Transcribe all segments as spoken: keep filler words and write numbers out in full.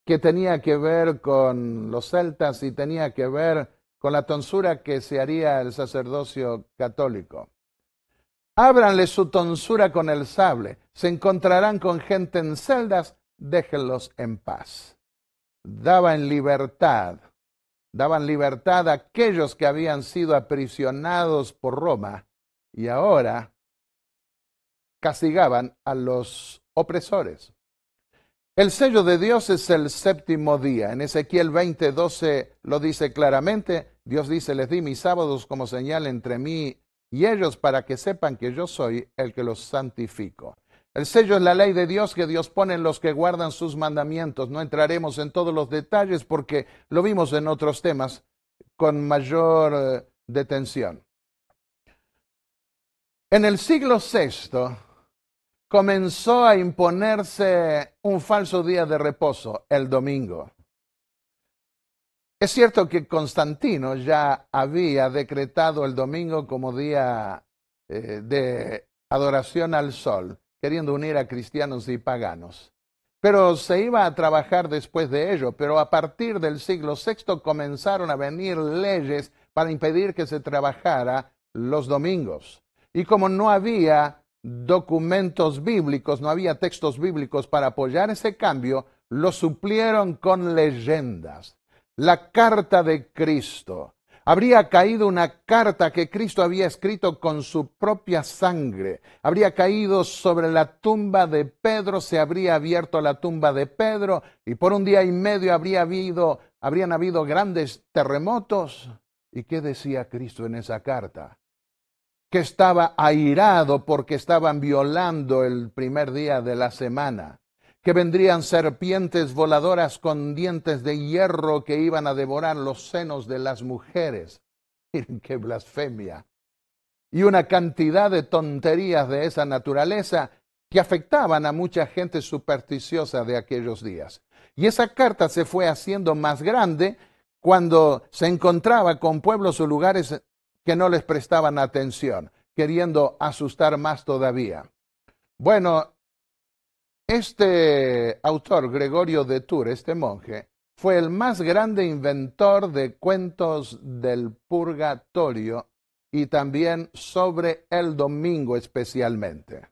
que tenía que ver con los celtas y tenía que ver con la tonsura que se haría el sacerdocio católico. Ábranle su tonsura con el sable, se encontrarán con gente en celdas, déjenlos en paz. Daban libertad, daban libertad a aquellos que habían sido aprisionados por Roma y ahora castigaban a los opresores. El sello de Dios es el séptimo día. En Ezequiel veinte, doce lo dice claramente. Dios dice, les di mis sábados como señal entre mí y ellos para que sepan que yo soy el que los santifico. El sello es la ley de Dios que Dios pone en los que guardan sus mandamientos. No entraremos en todos los detalles porque lo vimos en otros temas con mayor eh, detención. En el siglo sexto comenzó a imponerse un falso día de reposo, el domingo. Es cierto que Constantino ya había decretado el domingo como día eh, de adoración al sol, queriendo unir a cristianos y paganos. Pero se iba a trabajar después de ello, pero a partir del siglo sexto comenzaron a venir leyes para impedir que se trabajara los domingos. Y como no había documentos bíblicos, no había textos bíblicos para apoyar ese cambio, lo suplieron con leyendas. La carta de Cristo. Habría caído una carta que Cristo había escrito con su propia sangre. Habría caído sobre la tumba de Pedro, se habría abierto la tumba de Pedro y por un día y medio habría habido, habrían habido grandes terremotos. ¿Y qué decía Cristo en esa carta? Que estaba airado porque estaban violando el primer día de la semana, que vendrían serpientes voladoras con dientes de hierro que iban a devorar los senos de las mujeres. Miren qué blasfemia. Y una cantidad de tonterías de esa naturaleza que afectaban a mucha gente supersticiosa de aquellos días. Y esa carta se fue haciendo más grande cuando se encontraba con pueblos o lugares que no les prestaban atención, queriendo asustar más todavía. Bueno, este autor, Gregorio de Tours, este monje, fue el más grande inventor de cuentos del purgatorio y también sobre el domingo especialmente.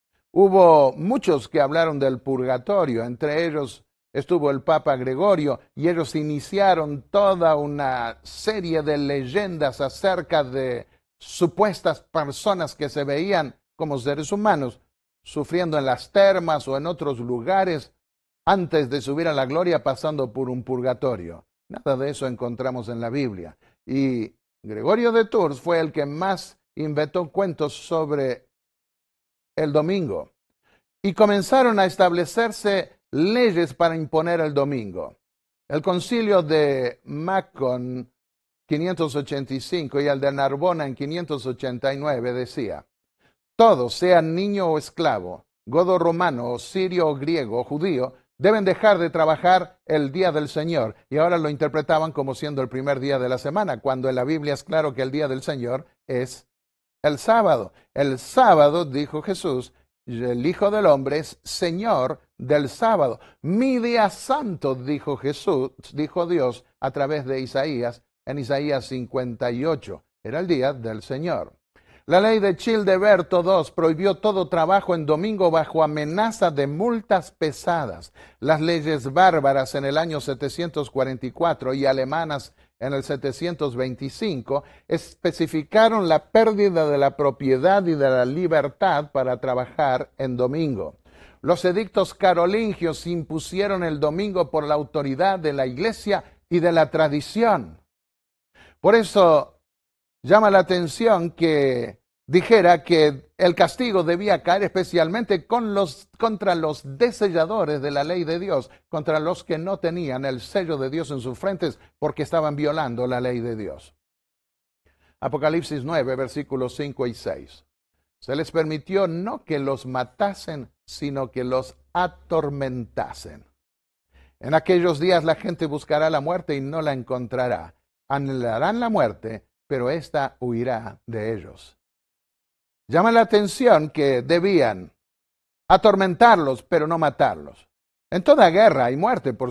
Hubo muchos que hablaron del purgatorio, entre ellos estuvo el Papa Gregorio, y ellos iniciaron toda una serie de leyendas acerca de supuestas personas que se veían como seres humanos, sufriendo en las termas o en otros lugares antes de subir a la gloria pasando por un purgatorio. Nada de eso encontramos en la Biblia. Y Gregorio de Tours fue el que más inventó cuentos sobre el domingo. Y comenzaron a establecerse leyes para imponer el domingo. El concilio de Macon quinientos ochenta y cinco y el de Narbona en quinientos ochenta y nueve decía: todos, sean niño o esclavo, godo romano o sirio o griego o judío, deben dejar de trabajar el día del Señor. Y ahora lo interpretaban como siendo el primer día de la semana, cuando en la Biblia es claro que el día del Señor es el sábado. El sábado, dijo Jesús, el Hijo del Hombre es Señor del sábado. Mi día santo, dijo Jesús, dijo Dios a través de Isaías, en Isaías cincuenta y ocho. Era el día del Señor. La ley de Childeberto segundo prohibió todo trabajo en domingo bajo amenaza de multas pesadas. Las leyes bárbaras en el año setecientos cuarenta y cuatro y alemanas en el setecientos veinticinco especificaron la pérdida de la propiedad y de la libertad para trabajar en domingo. Los edictos carolingios impusieron el domingo por la autoridad de la Iglesia y de la tradición. Por eso llama la atención que dijera que el castigo debía caer especialmente con los, contra los deselladores de la ley de Dios, contra los que no tenían el sello de Dios en sus frentes porque estaban violando la ley de Dios. Apocalipsis nueve, versículos cinco y seis. Se les permitió no que los matasen, sino que los atormentasen. En aquellos días la gente buscará la muerte y no la encontrará. Anhelarán la muerte, pero ésta huirá de ellos. Llama la atención que debían atormentarlos, pero no matarlos. En toda guerra hay muerte, por